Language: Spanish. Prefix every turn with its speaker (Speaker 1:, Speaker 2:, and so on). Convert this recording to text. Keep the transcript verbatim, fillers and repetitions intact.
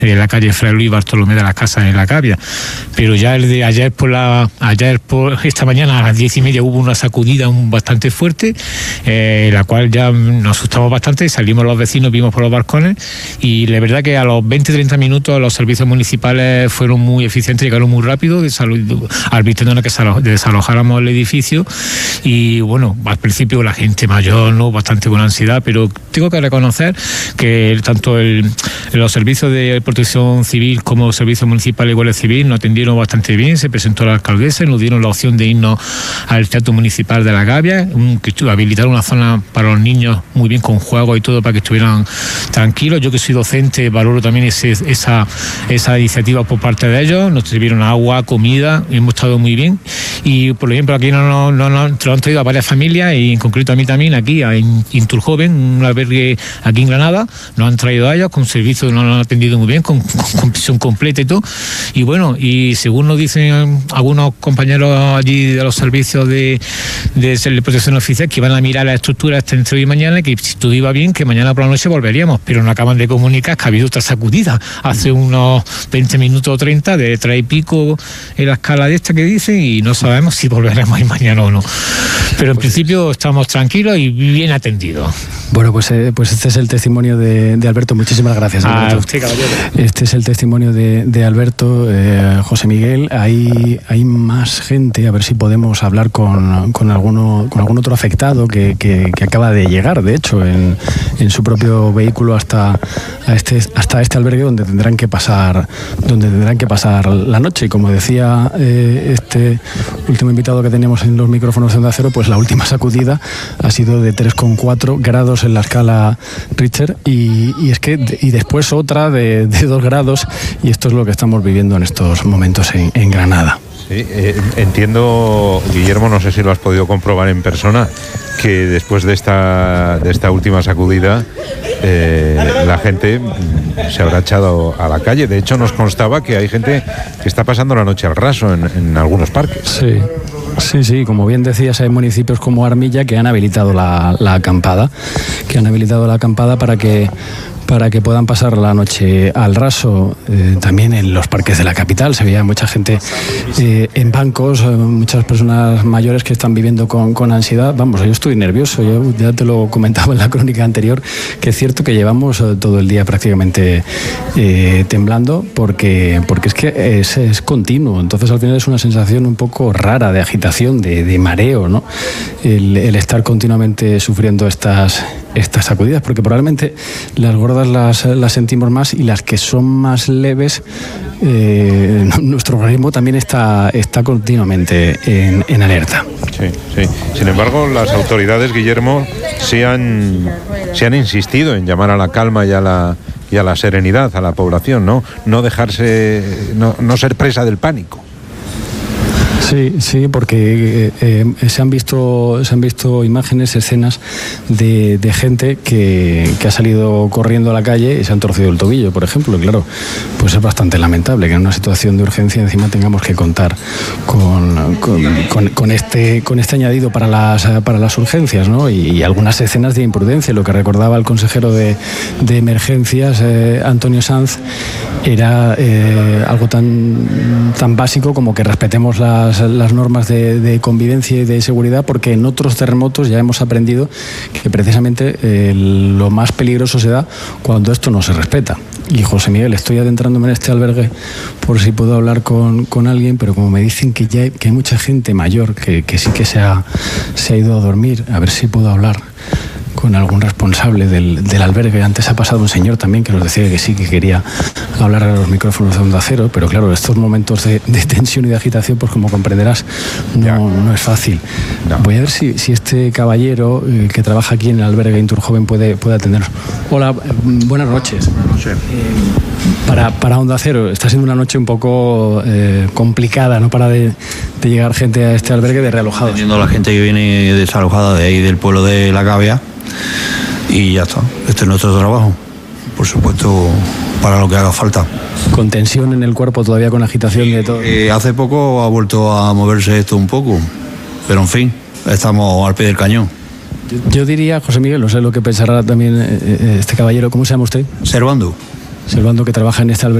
Speaker 1: de la calle Fray Luis Bartolomé de las Casas en La Gavia, pero ya el de ayer por la ayer por esta mañana a las diez y media hubo una sacudida bastante fuerte, eh, la cual ya nos asustamos bastante, salimos los vecinos, vimos por los balcones y la verdad que a los veinte a treinta minutos los servicios municipales fueron muy eficientes, llegaron muy rápido, advirtiéndonos que desalojáramos el edificio y bueno, al principio la gente mayor, ¿no? Bastante con ansiedad, pero tengo que reconocer que tanto el, los servicios de Protección Civil como Servicio Municipal de Guardia Civil nos atendieron bastante bien, se presentó la alcaldesa y nos dieron la opción de irnos al Teatro Municipal de La Gavia, un, que habilitaron una zona para los niños muy bien con juegos y todo para que estuvieran tranquilos. Yo que soy docente valoro también ese, esa, esa iniciativa por parte de ellos, nos sirvieron agua, comida, hemos estado muy bien y por ejemplo aquí nos no, no, no, no han traído a varias familias y en concreto a mí también aquí a Inturjoven, un albergue aquí en Granada, nos han traído a ellos con servicio, nos han atendido muy bien, con, con, con prisión completa y todo. Y bueno, y según nos dicen algunos compañeros allí de los servicios de, de, de protección oficial, que van a mirar la estructura esta entre hoy y mañana, y que si todo iba bien, que mañana por la noche volveríamos. Pero nos acaban de comunicar que ha habido otra sacudida hace unos veinte minutos o treinta, de tres y pico en la escala de esta que dicen, y no sabemos si volveremos ahí mañana o no. Pero en principio estamos tranquilos y bien atendidos.
Speaker 2: Bueno, pues, eh, pues este es el testimonio de, de Alberto. Muchísimas gracias, Alberto.
Speaker 1: A usted, caballero.
Speaker 2: Este es el testimonio de, de Alberto. Eh, José Miguel, hay, hay más gente, a ver si podemos hablar con, con, alguno, con algún otro afectado que, que, que acaba de llegar, de hecho, en, en su propio vehículo hasta, a este, hasta este albergue donde tendrán que pasar, donde tendrán que pasar la noche. Y como decía eh, este último invitado que teníamos en los micrófonos de Onda Cero, pues la última sacudida ha sido de tres coma cuatro grados en la escala Richter y, y es que y después otra de, de dos grados, y esto es lo que estamos viviendo en estos momentos en, en Granada.
Speaker 3: Sí, eh, entiendo, Guillermo, no sé si lo has podido comprobar en persona, que después de esta de esta última sacudida eh, la gente se habrá echado a la calle. De hecho, nos constaba que hay gente que está pasando la noche al raso en, en algunos parques.
Speaker 2: Sí. Sí, sí, como bien decías, hay municipios como Armilla que han habilitado la, la acampada, que han habilitado la acampada para que para que puedan pasar la noche al raso. Eh, también en los parques de la capital se veía mucha gente eh, en bancos, eh, muchas personas mayores que están viviendo con, con ansiedad. Vamos, yo estoy nervioso, yo ya te lo comentaba en la crónica anterior, que es cierto que llevamos eh, todo el día prácticamente eh, temblando, porque, porque es que es, es continuo, entonces al final es una sensación un poco rara de agitación, de, de mareo, ¿no? El, el estar continuamente sufriendo estas, estas sacudidas, porque probablemente las gordas Las, las sentimos más y las que son más leves, eh, nuestro organismo también está, está continuamente en, en alerta.
Speaker 3: Sí, sí. Sin embargo, las autoridades, Guillermo, sí han, sí han insistido en llamar a la calma y a la, y a la serenidad a la población, ¿no? No dejarse, no, no ser presa del pánico.
Speaker 2: Sí, sí, porque eh, se han visto se han visto imágenes, escenas de, de gente que, que ha salido corriendo a la calle y se han torcido el tobillo, por ejemplo. Y claro, pues es bastante lamentable que en una situación de urgencia encima tengamos que contar con, con, con, con este con este añadido para las para las urgencias, ¿no? Y, y algunas escenas de imprudencia. Lo que recordaba el consejero de, de emergencias, eh, Antonio Sanz, era eh, algo tan tan básico como que respetemos las las normas de, de convivencia y de seguridad, porque en otros terremotos ya hemos aprendido que precisamente eh, lo más peligroso se da cuando esto no se respeta. Y José Miguel, estoy adentrándome en este albergue por si puedo hablar con, con alguien, pero como me dicen que ya hay, que hay mucha gente mayor que, que sí que se ha, se ha ido a dormir, a ver si puedo hablar con algún responsable del, del albergue. Antes ha pasado un señor también que nos decía que sí, que quería hablar a los micrófonos de Onda Cero, pero claro, estos momentos de, de tensión y de agitación, pues como comprenderás, no, no es fácil. No. Voy a ver si, si este caballero eh, que trabaja aquí en el albergue Inturjoven puede, puede atendernos. Hola, buenas noches.
Speaker 3: Sí.
Speaker 2: Eh, para, para Onda Cero, está siendo una noche un poco eh, complicada, no para de, de llegar gente a este albergue de realojados.
Speaker 4: Viendo la gente que viene desalojada de ahí del pueblo de La Gavia, y ya está, este es nuestro trabajo, por supuesto, para lo que haga falta.
Speaker 2: Con tensión en el cuerpo, todavía con agitación y de todo.
Speaker 4: Eh, hace poco ha vuelto a moverse esto un poco, pero en fin, estamos al pie del cañón.
Speaker 2: Yo, yo diría, José Miguel, no sé lo que pensará también eh, este caballero, ¿cómo se llama usted?
Speaker 4: Servando.
Speaker 2: Servando, que trabaja en este albergue